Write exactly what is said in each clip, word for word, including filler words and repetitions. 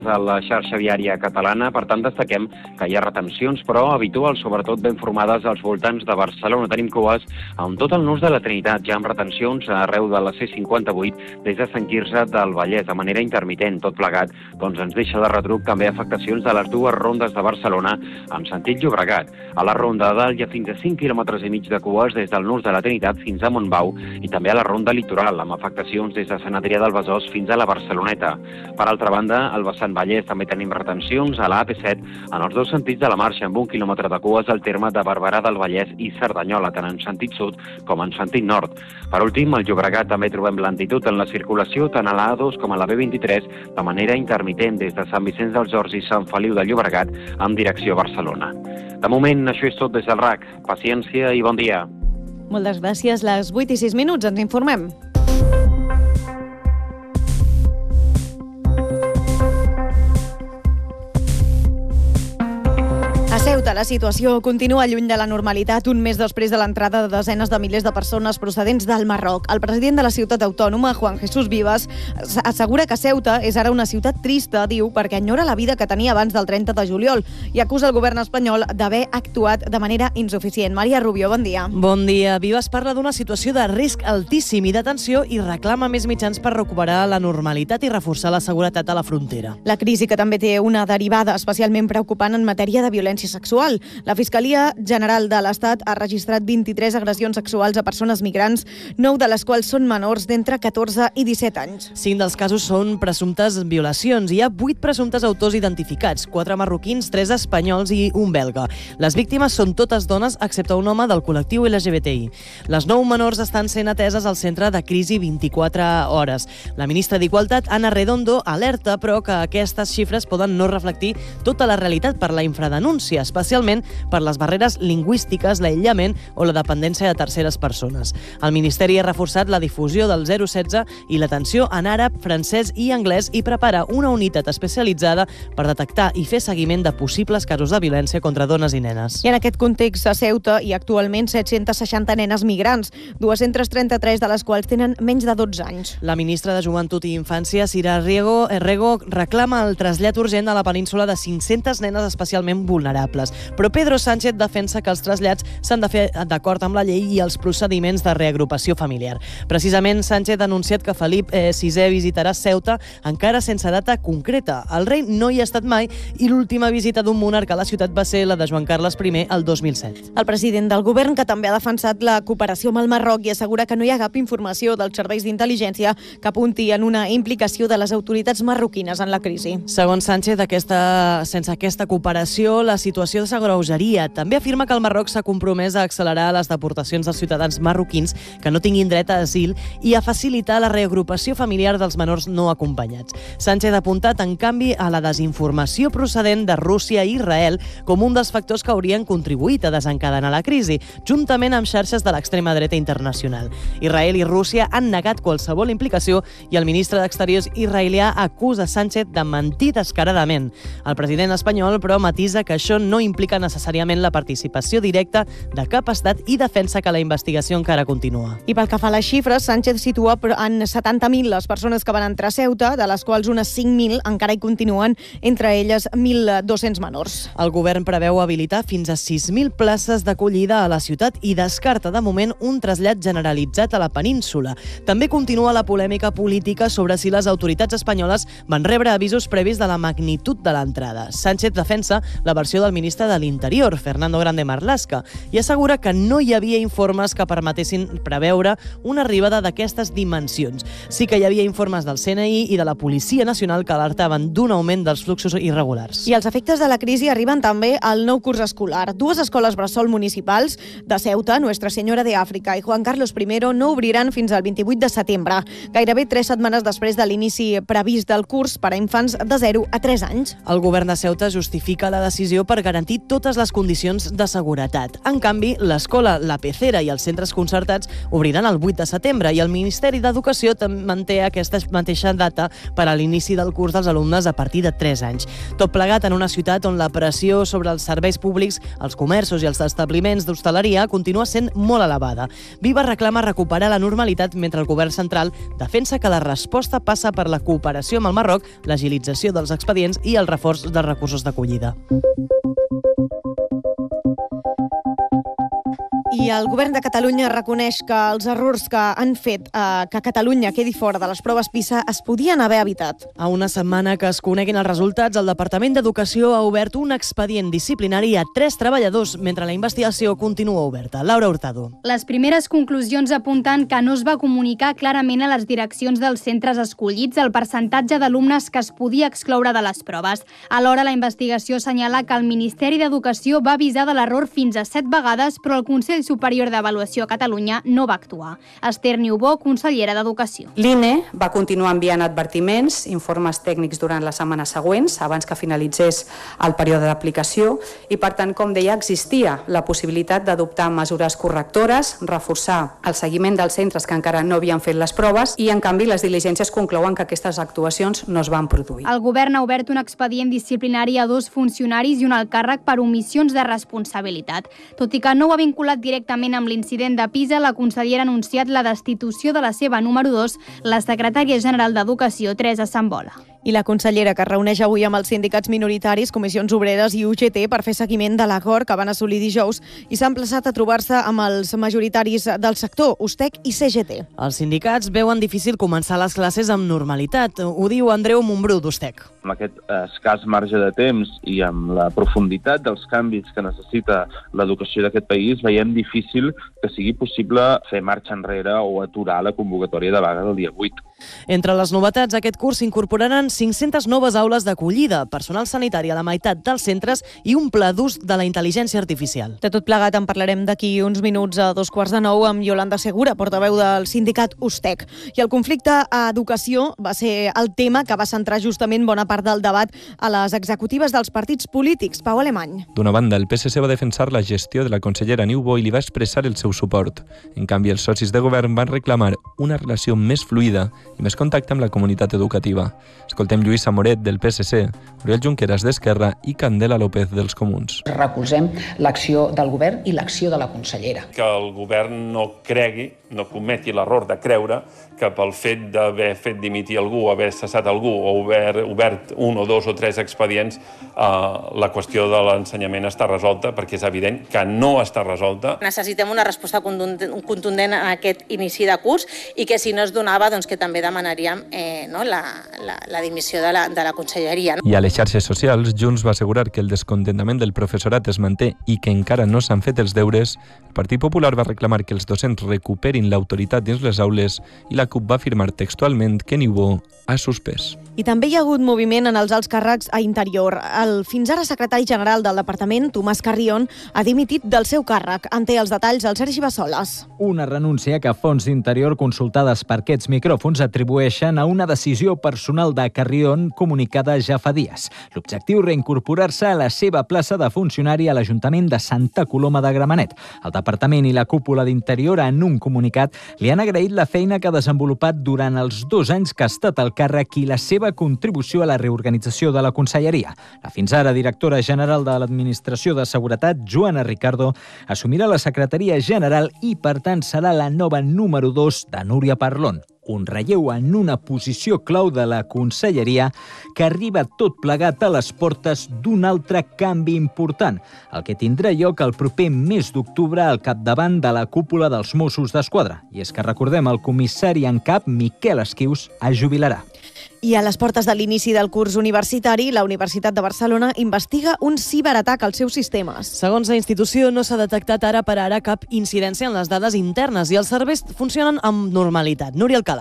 a la xarxa viària catalana. Per tant, destaquem que hi ha retencions, però habituals, sobretot ben formades als voltants de Barcelona. Tenim cues en tot el nus de la Trinitat, ja amb retencions arreu de la C cinquanta-vuit des de Sant Quirze del Vallès, de manera intermitent. Tot plegat doncs, ens deixa de retruc també afectacions de les dues rondes de Barcelona en sentit Llobregat. A la ronda de Dalt hi ha fins a cinc quilòmetres i mig de cues des del nus de la Trinitat fins a Montbau i també a la ronda litoral, amb afectacions des de Sant Adrià del Besòs fins a la Barceloneta. Per altra banda, al vessant Vallès també tenim retencions a la A P set en els dos sentits de la marxa, amb un quilòmetre de cues al terme de Barberà del Vallès i Cerdanyola, tant en sentit sud com en sentit nord. Per últim, al Llobregat també trobem lentitud en la circulació tant a la A dos com a la B vint-i-tres de manera intermitent des de Sant Vicenç dels Horts i Sant Feliu de Llobregat en direcció a Barcelona. De moment, això és tot des del R A C. Paciència i bon dia. Moltes gràcies. Les vuit i sis minuts ens informem. A Ceuta, la situació continua lluny de la normalitat un mes després de l'entrada de desenes de milers de persones procedents del Marroc. El president de la ciutat autònoma, Juan Jesús Vivas, assegura que Ceuta és ara una ciutat trista, diu, perquè enyora la vida que tenia abans del trenta de juliol i acusa el govern espanyol d'haver actuat de manera insuficient. Maria Rubio, bon dia. Bon dia. Vivas parla d'una situació de risc altíssim i de tensió i reclama més mitjans per recuperar la normalitat i reforçar la seguretat a la frontera. La crisi, que també té una derivada especialment preocupant en matèria de violència sexual. La Fiscalia General de l'Estat ha registrat vint-i-tres agressions sexuals a persones migrants, nou de les quals són menors d'entre catorze i disset anys. Cinc dels casos són presumptes violacions. Hi ha vuit presumptes autors identificats, quatre marroquins, tres espanyols i un belga. Les víctimes són totes dones, excepte un home del col·lectiu L G B T I. Les nou menors estan sent ateses al centre de crisi vint-i-quatre hores. La ministra d'Igualtat, Ana Redondo, alerta, però, que aquestes xifres poden no reflectir tota la realitat per la infradenúncia, especialment per les barreres lingüístiques, l'aïllament o la dependència de terceres persones. El Ministeri ha reforçat la difusió del zero setze i l'atenció en àrab, francès i anglès i prepara una unitat especialitzada per detectar i fer seguiment de possibles casos de violència contra dones i nenes. I en aquest context, a Ceuta hi ha actualment set-cents seixanta nenes migrants, dues-centes trenta-tres de les quals tenen menys de dotze anys. La ministra de Joventut i Infància, Sira Riego, Rego, reclama el trasllat urgent a la península de cinc-centes nenes especialment vulnerables. Però Pedro Sánchez defensa que els trasllats s'han de fer d'acord amb la llei i els procediments de reagrupació familiar. Precisament, Sánchez ha anunciat que Felip eh, sisè visitarà Ceuta encara sense data concreta. El rei no hi ha estat mai i l'última visita d'un monarca a la ciutat va ser la de Joan Carles I el dos mil set. El president del govern, que també ha defensat la cooperació amb el Marroc i assegura que no hi ha cap informació dels serveis d'intel·ligència que apunti en una implicació de les autoritats marroquines en la crisi. Segons Sánchez, aquesta, sense aquesta cooperació, la situació s'agreujaria. També afirma que el Marroc s'ha compromès a accelerar les deportacions dels ciutadans marroquins que no tinguin dret a asil i a facilitar la reagrupació familiar dels menors no acompanyats. Sánchez ha apuntat, en canvi, a la desinformació procedent de Rússia i Israel com un dels factors que haurien contribuït a desencadenar la crisi, juntament amb xarxes de l'extrema dreta internacional. Israel i Rússia han negat qualsevol implicació i el ministre d'Exteriors israelià acusa Sánchez de mentir descaradament. El president espanyol, però, matisa que això no implica necessàriament la participació directa de cap estat i defensa que la investigació encara continua. I pel que fa a les xifres, Sánchez situa en setanta mil les persones que van entrar a Ceuta, de les quals unes cinc mil encara hi continuen, entre elles mil dos-cents menors. El govern preveu habilitar fins a sis mil places d'acollida a la ciutat i descarta de moment un trasllat generalitzat a la península. També continua la polèmica política sobre si les autoritats espanyoles van rebre avisos previs de la magnitud de l'entrada. Sánchez defensa la versió del ministre de l'Interior, Fernando Grande Marlaska, i assegura que no hi havia informes que permetessin preveure una arribada d'aquestes dimensions. Sí que hi havia informes del C N I i de la Policia Nacional que alertaven d'un augment dels fluxos irregulars. I els efectes de la crisi arriben també al nou curs escolar. Dues escoles bressol municipals de Ceuta, Nuestra Senyora de Àfrica i Juan Carlos I, no obriran fins al vint-i-vuit de setembre, gairebé tres setmanes després de l'inici previst del curs per a infants de zero a tres anys. El govern de Ceuta justifica la decisió per garantir garantir totes les condicions de seguretat. En canvi, l'escola La Pecera i els centres concertats obriran el vuit de setembre i el Ministeri d'Educació manté aquesta mateixa data per a l'inici del curs dels alumnes a partir de tres anys. Tot plegat en una ciutat on la pressió sobre els serveis públics, els comerços i els establiments d'hostaleria continua sent molt elevada. Viva reclama recuperar la normalitat mentre el govern central defensa que la resposta passa per la cooperació amb el Marroc, l'agilització dels expedients i el reforç dels recursos d'acollida. I el govern de Catalunya reconeix que els errors que han fet eh, que Catalunya quedi fora de les proves PISA es podien haver evitat. A una setmana que es coneguin els resultats, el Departament d'Educació ha obert un expedient disciplinari a tres treballadors mentre la investigació continua oberta. Laura Hurtado. Les primeres conclusions apunten que no es va comunicar clarament a les direccions dels centres escollits el percentatge d'alumnes que es podia excloure de les proves. Alhora, la investigació assenyala que el Ministeri d'Educació va avisar de l'error fins a set vegades, però el Consell Superior d'Avaluació a Catalunya no va actuar. Esther Niubó, consellera d'Educació. L'I N E va continuar enviant advertiments, informes tècnics durant les setmanes següents, abans que finalitzés el període d'aplicació, i per tant, com deia, existia la possibilitat d'adoptar mesures correctores, reforçar el seguiment dels centres que encara no havien fet les proves i, en canvi, les diligències conclouen que aquestes actuacions no es van produir. El govern ha obert un expedient disciplinari a dos funcionaris i un alt càrrec per omissions de responsabilitat. Tot i que no ho ha vinculat directament amb l'incident de Pisa, la consellera ha anunciat la destitució de la seva número dos, la secretària general d'Educació, Teresa Sambola. I la consellera, que es reuneix avui amb els sindicats minoritaris, Comissions Obreres i U G T per fer seguiment de l'acord que van assolir dijous i s'ha emplaçat a trobar-se amb els majoritaris del sector, USTEC i C G T. Els sindicats veuen difícil començar les classes amb normalitat. Ho diu Andreu Montbrú, d'USTEC. Amb aquest escàs marge de temps i amb la profunditat dels canvis que necessita l'educació d'aquest país, veiem difícil que sigui possible fer marxa enrere o aturar la convocatòria de vaga del dia vuit. Entre les novetats, aquest curs s'incorporaran cinc-centes noves aules d'acollida, personal sanitari a la meitat dels centres i un pla d'ús de la intel·ligència artificial. De tot plegat en parlarem d'aquí uns minuts a dos quarts de nou amb Yolanda Segura, portaveu del sindicat USTEC. I el conflicte a educació va ser el tema que va centrar justament bona part del debat a les executives dels partits polítics. Pau Alemany. D'una banda, el P S C va defensar la gestió de la consellera Niubó i li va expressar el seu suport. En canvi, els socis de govern van reclamar una relació més fluida i més contacte amb la comunitat educativa. Escoltem Lluïsa Moret, del P S C, Oriol Junqueras, d'Esquerra, i Candela López, dels Comuns. Recolzem l'acció del govern i l'acció de la consellera. Que el govern no cregui, no cometi l'error de creure que pel fet d'haver fet dimitir algú, haver cessat algú o haver obert un o dos o tres expedients, eh, la qüestió de l'ensenyament està resolta, perquè és evident que no està resolta. Necessitem una resposta contundent a aquest inici de curs i que si no es donava, doncs que també demanaríem eh, no, la, la, la dimissió de la, de la conselleria. I a les xarxes socials, Junts va assegurar que el descontentament del professorat es manté i que encara no s'han fet els deures. El Partit Popular va reclamar que els docents recuperin l'autoritat dins les aules i la CUP va afirmar textualment que Niubó ha suspès. I també hi ha hagut moviment en els alts càrrecs a Interior. El fins ara secretari general del departament, Tomàs Carrion, ha dimitit del seu càrrec. En té els detalls el Sergi Bassoles. Una renúncia que fonts d'Interior consultades per aquests micròfons atribueixen a una decisió personal de Carrion comunicada ja fa dies. L'objectiu, reincorporar-se a la seva plaça de funcionari a l'Ajuntament de Santa Coloma de Gramenet. El departament i la cúpula d'Interior, en un comunicat, li han agraït la feina que ha desenvolupat durant els dos anys que ha estat al càrrec i la seva contribució a la reorganització de la conselleria. La fins ara directora general de l'Administració de Seguretat, Joana Ricardo, assumirà la secretaria general i, per tant, serà la nova número dos de Núria Parlon. Un relleu en una posició clau de la conselleria que arriba tot plegat a les portes d'un altre canvi important, el que tindrà lloc el proper mes d'octubre al capdavant de la cúpula dels Mossos d'Esquadra. I és que recordem, el comissari en cap, Miquel Esquius, es jubilarà. I a les portes de l'inici del curs universitari, la Universitat de Barcelona investiga un ciberatac als seus sistemes. Segons la institució, no s'ha detectat ara per ara cap incidència en les dades internes i els serveis funcionen amb normalitat. Núria Alcalà.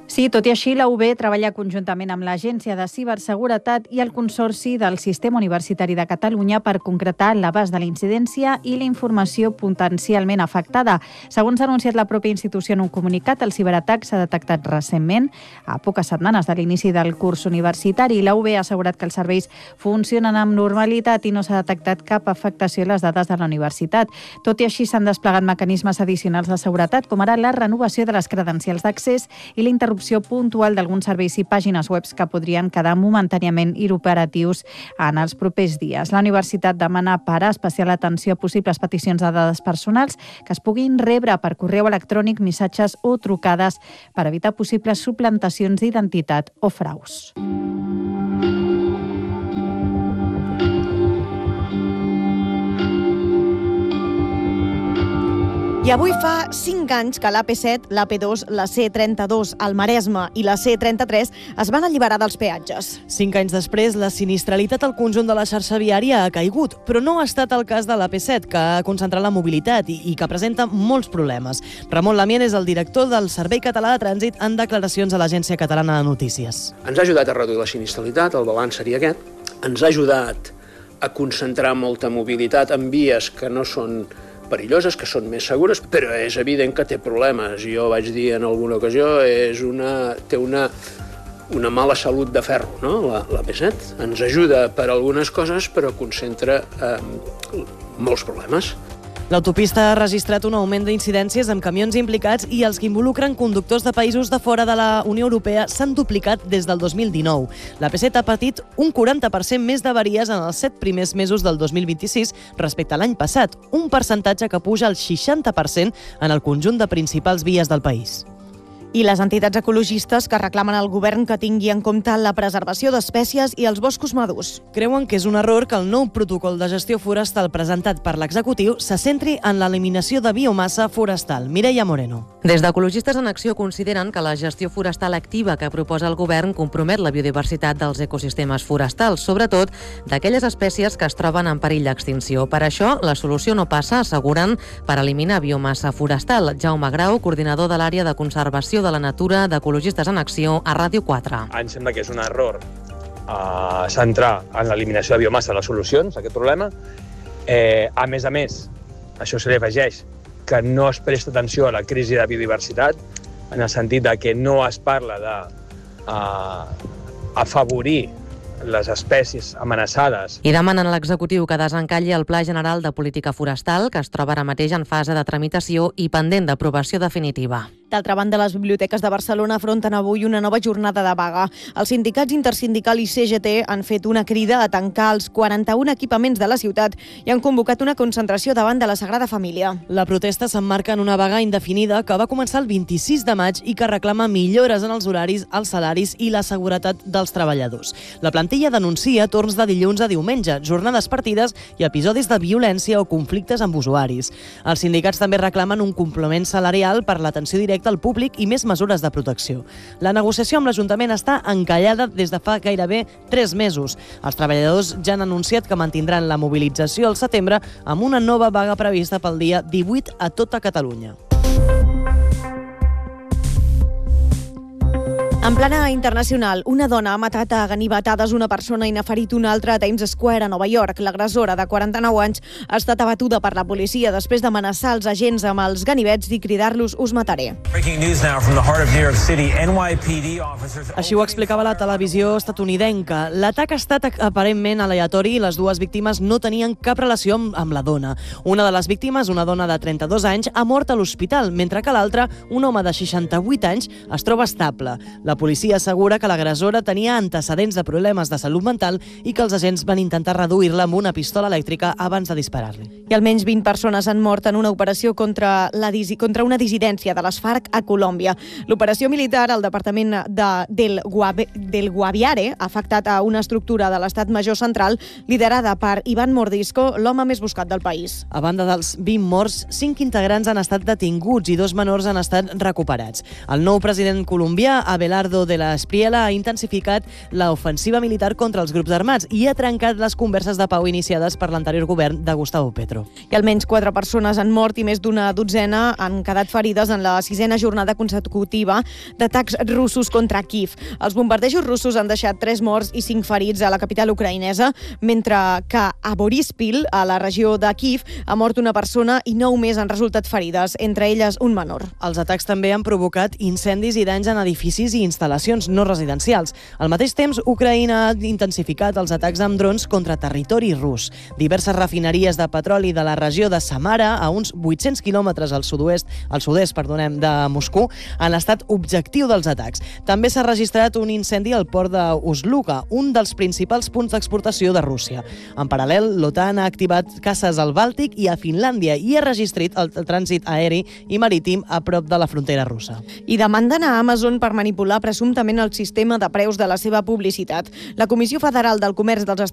Sí, tot i així, la U B treballa conjuntament amb l'Agència de Ciberseguretat i el Consorci del Sistema Universitari de Catalunya per concretar l'abast de la incidència i la informació potencialment afectada. Segons ha anunciat la pròpia institució en un comunicat, el ciberatac s'ha detectat recentment, a poques setmanes de l'inici del curs universitari. La U B ha assegurat que els serveis funcionen amb normalitat i no s'ha detectat cap afectació a les dades de la universitat. Tot i així, s'han desplegat mecanismes addicionals de seguretat, com ara la renovació de les credencials d'accés i la interrupció puntual d'alguns serveis i pàgines web que podrien quedar momentàniament inoperatius en els propers dies. La universitat demana parar especial atenció a possibles peticions de dades personals que es puguin rebre per correu electrònic, missatges o trucades per evitar possibles suplantacions d'identitat o fraus. I avui fa cinc anys que l'A P set, l'A P dos, la C trenta-dos, el Maresme i la C trenta-tres es van alliberar dels peatges. Cinc anys després, la sinistralitat al conjunt de la xarxa viària ha caigut, però no ha estat el cas de l'A P set, que ha concentrat la mobilitat i, i que presenta molts problemes. Ramon Lamien és el director del Servei Català de Trànsit en declaracions a l'Agència Catalana de Notícies. Ens ha ajudat a reduir la sinistralitat, el balanç seria aquest. Ens ha ajudat a concentrar molta mobilitat en vies que no són perilloses, que són més segures, però és evident que té problemes. Jo vaig dir en alguna ocasió, és una, té una, una mala salut de ferro, no? la, la P set. Ens ajuda per algunes coses, però concentra eh, molts problemes. L'autopista ha registrat un augment d'incidències amb camions implicats i els que involucren conductors de països de fora de la Unió Europea s'han duplicat des del dos mil dinou. La P set ha patit un quaranta per cent més d'avaries en els set primers mesos del dos mil vint-i-sis respecte a l'any passat, un percentatge que puja al seixanta per cent en el conjunt de principals vies del país. I les entitats ecologistes que reclamen al govern que tingui en compte la preservació d'espècies i els boscos madurs. Creuen que és un error que el nou protocol de gestió forestal presentat per l'executiu se centri en l'eliminació de biomassa forestal. Mireia Moreno. Des d'Ecologistes en Acció consideren que la gestió forestal activa que proposa el govern compromet la biodiversitat dels ecosistemes forestals, sobretot d'aquelles espècies que es troben en perill d'extinció. Per això, la solució no passa, asseguren, per eliminar biomassa forestal. Jaume Grau, coordinador de l'àrea de conservació de la natura d'Ecologistes en Acció a Ràdio quatre. Ens sembla que és un error uh, centrar en l'eliminació de biomassa les solucions a aquest problema. Eh, a més a més, això se li afegeix que no es presta atenció a la crisi de biodiversitat, en el sentit de que no es parla de uh, afavorir les espècies amenaçades. I demanen a l'executiu que desencalli el Pla General de Política Forestal, que es troba ara mateix en fase de tramitació i pendent d'aprovació definitiva. D'altra banda, les biblioteques de Barcelona afronten avui una nova jornada de vaga. Els sindicats Intersindical i C G T han fet una crida a tancar els quaranta-un equipaments de la ciutat i han convocat una concentració davant de la Sagrada Família. La protesta s'emmarca en una vaga indefinida que va començar el vint-i-sis de maig i que reclama millores en els horaris, els salaris i la seguretat dels treballadors. La plantilla denuncia torns de dilluns a diumenge, jornades partides i episodis de violència o conflictes amb usuaris. Els sindicats també reclamen un complement salarial per l'atenció directa al públic i més mesures de protecció. La negociació amb l'Ajuntament està encallada des de fa gairebé tres mesos. Els treballadors ja han anunciat que mantindran la mobilització al setembre amb una nova vaga prevista pel dia divuit a tota Catalunya. En plana internacional, una dona ha matat a ganivetades una persona i n'ha ferit una altra a Times Square, a Nova York. L'agressora, de quaranta-nou anys, ha estat abatuda per la policia després d'amenaçar els agents amb els ganivets i cridar-los "us mataré". Així ho explicava la televisió estatunidenca. L'atac ha estat aparentment aleatori i les dues víctimes no tenien cap relació amb, amb la dona. Una de les víctimes, una dona de trenta-dos anys, ha mort a l'hospital, mentre que l'altra, un home de seixanta-vuit anys, es troba estable. La policia assegura que l'agressora tenia antecedents de problemes de salut mental i que els agents van intentar reduir-la amb una pistola elèctrica abans de disparar-li. I almenys vint persones han mort en una operació contra, la, contra una dissidència de les FARC a Colòmbia. L'operació militar al departament de, del, Guave, del Guaviare ha afectat a una estructura de l'Estat Major Central liderada per Iván Mordisco, l'home més buscat del país. A banda dels vint morts, cinc integrants han estat detinguts i dos menors han estat recuperats. El nou president colombià, Abelardo Eduardo de la Espriella ha intensificat l'ofensiva militar contra els grups armats i ha trencat les converses de pau iniciades per l'anterior govern de Gustavo Petro. I almenys quatre persones han mort i més d'una dotzena han quedat ferides en la sisena jornada consecutiva d'atacs russos contra Kíev. Els bombardejos russos han deixat tres morts i cinc ferits a la capital ucraïnesa, mentre que a Borispil, a la regió de Kíev, ha mort una persona i nou més han resultat ferides, entre elles un menor. Els atacs també han provocat incendis i danys en edificis i instal·lacions no residencials. Al mateix temps, Ucraïna ha intensificat els atacs amb drons contra territori rus. Diverses refineries de petroli de la regió de Samara, a uns vuit-cents quilòmetres al sud-oest, al sud-est, perdonem, de Moscou, han estat objectiu dels atacs. També s'ha registrat un incendi al port d'Uzluga, un dels principals punts d'exportació de Rússia. En paral·lel, l'OTAN ha activat caces al Bàltic i a Finlàndia i ha registrat el trànsit aeri i marítim a prop de la frontera russa. I demanden a Amazon per manipular presumptament el sistema de preus de la seva publicitat. La Comissió Federal del Comerç dels Estats